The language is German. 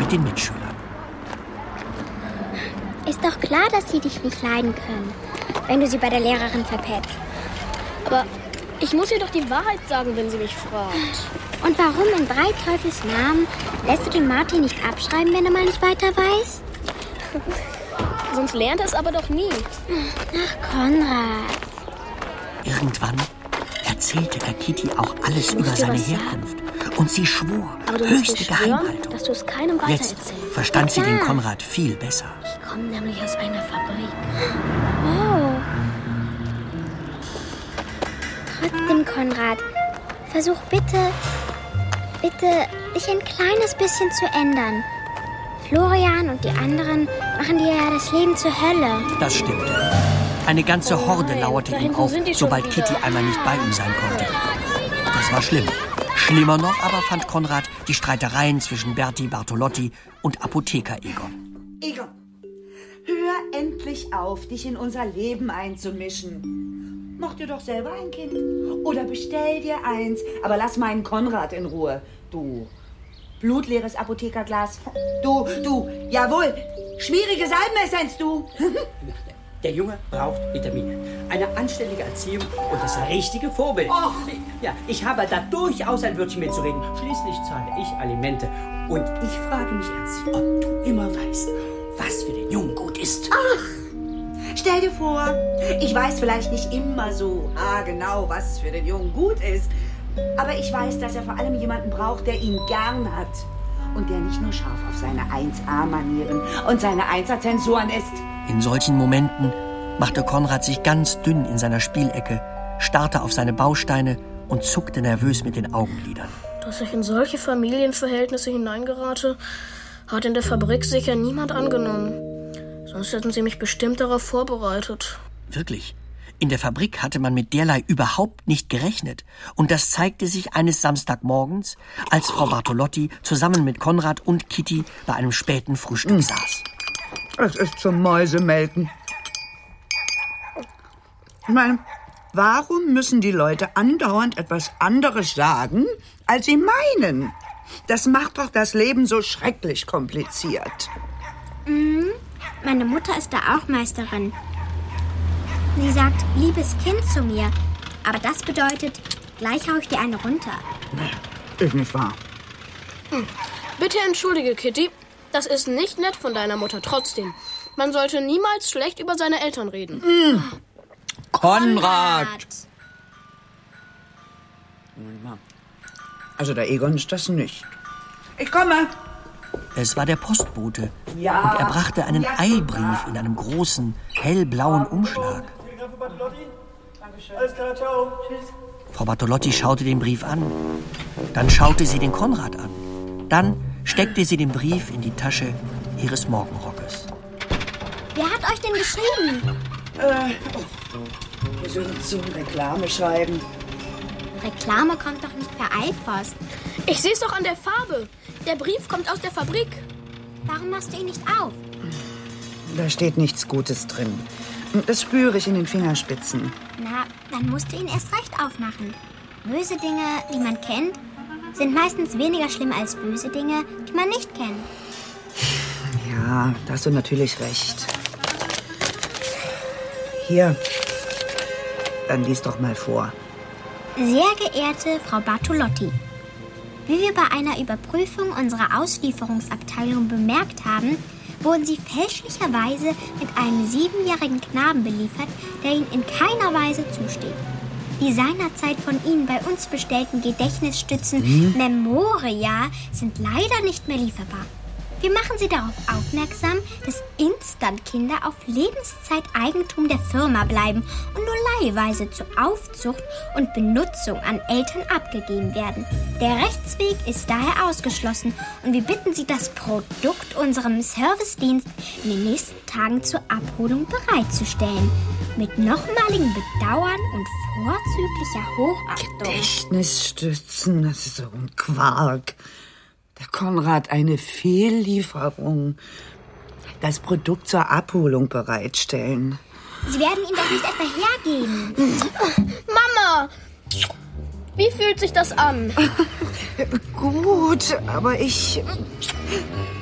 mit den Mitschülern. Ist doch klar, dass sie dich nicht leiden können, wenn du sie bei der Lehrerin verpetzt. Aber ich muss ihr doch die Wahrheit sagen, wenn sie mich fragt. Und warum in 3 Teufels Namen lässt du den Martin nicht abschreiben, wenn er mal nicht weiter weiß? Sonst lernt er es aber doch nie. Ach, Konrad. Irgendwann erzählte er Kitty auch alles über seine Herkunft. Und sie schwor, höchste Geheimhaltung. Dass du es keinem Jetzt weitererzählst. verstand sie den Konrad viel besser. Ich komme nämlich aus einer Fabrik. Oh. Trotzdem, Konrad, versuch bitte, dich ein kleines bisschen zu ändern. Florian und die anderen machen dir ja das Leben zur Hölle. Das stimmte. Eine ganze Horde lauerte ihm auf, sobald Kitty einmal nicht bei ihm sein konnte. Das war schlimm. Schlimmer noch aber fand Konrad die Streitereien zwischen Berti Bartolotti und Apotheker Egon. Egon, hör endlich auf, dich in unser Leben einzumischen. Mach dir doch selber ein Kind. Oder bestell dir eins. Aber lass meinen Konrad in Ruhe. Du, blutleeres Apothekerglas. Du, jawohl, schwierige Salbenessenz, du. Der Junge braucht Vitamine, eine anständige Erziehung und das richtige Vorbild. Och. Ja, ich habe da durchaus ein Wörtchen mitzureden. Schließlich zahle ich Alimente. Und ich frage mich ernstlich, ob du immer weißt, was für den Jungen gut ist. Ach, stell dir vor, ich weiß vielleicht nicht immer so genau, was für den Jungen gut ist. Aber ich weiß, dass er vor allem jemanden braucht, der ihn gern hat. Und der nicht nur scharf auf seine 1A-Manieren und seine 1er-Zensuren ist. In solchen Momenten machte Konrad sich ganz dünn in seiner Spielecke, starrte auf seine Bausteine und zuckte nervös mit den Augenlidern. Dass ich in solche Familienverhältnisse hineingerate, hat in der Fabrik sicher niemand angenommen. Sonst hätten sie mich bestimmt darauf vorbereitet. Wirklich, in der Fabrik hatte man mit derlei überhaupt nicht gerechnet. Und das zeigte sich eines Samstagmorgens, als Frau Bartolotti zusammen mit Konrad und Kitty bei einem späten Frühstück saß. Es ist zum Mäusemelken. Ich meine, warum müssen die Leute andauernd etwas anderes sagen, als sie meinen? Das macht doch das Leben so schrecklich kompliziert. Meine Mutter ist da auch Meisterin. Sie sagt, liebes Kind zu mir. Aber das bedeutet, gleich hau ich dir eine runter. Ist nicht wahr. Bitte entschuldige, Kitty. Das ist nicht nett von deiner Mutter. Trotzdem, man sollte niemals schlecht über seine Eltern reden. Konrad! Also der Egon ist das nicht. Ich komme. Es war der Postbote. Ja. Und er brachte einen Eilbrief in einem großen, hellblauen Umschlag. Alles klar, ciao. Tschüss. Frau Bartolotti schaute den Brief an. Dann schaute sie den Konrad an. Dann steckte sie den Brief in die Tasche ihres Morgenrockes. Wer hat euch denn geschrieben? Wir sollen so eine Reklame schreiben. Reklame kommt doch nicht per Eilpost. Ich sehe es doch an der Farbe. Der Brief kommt aus der Fabrik. Warum machst du ihn nicht auf? Da steht nichts Gutes drin. Das spüre ich in den Fingerspitzen. Na, dann musst du ihn erst recht aufmachen. Böse Dinge, die man kennt, sind meistens weniger schlimm als böse Dinge, die man nicht kennt. Ja, da hast du natürlich recht. Hier, dann lies doch mal vor. Sehr geehrte Frau Bartolotti, wie wir bei einer Überprüfung unserer Auslieferungsabteilung bemerkt haben, wurden Sie fälschlicherweise mit einem 7-jährigen Knaben beliefert, der Ihnen in keiner Weise zusteht. Die seinerzeit von Ihnen bei uns bestellten Gedächtnisstützen Memoria sind leider nicht mehr lieferbar. Wir machen Sie darauf aufmerksam, dass Instant-Kinder auf Lebenszeit Eigentum der Firma bleiben und nur leihweise zur Aufzucht und Benutzung an Eltern abgegeben werden. Der Rechtsweg ist daher ausgeschlossen und wir bitten Sie, das Produkt unserem Servicedienst in den nächsten Tagen zur Abholung bereitzustellen. Mit nochmaligem Bedauern und vorzüglicher Hochachtung. Gedächtnisstützen, das ist so ein Quark. Der Konrad eine Fehllieferung. Das Produkt zur Abholung bereitstellen. Sie werden ihm doch nicht etwa hergeben. Mama! Wie fühlt sich das an? Gut, aber ich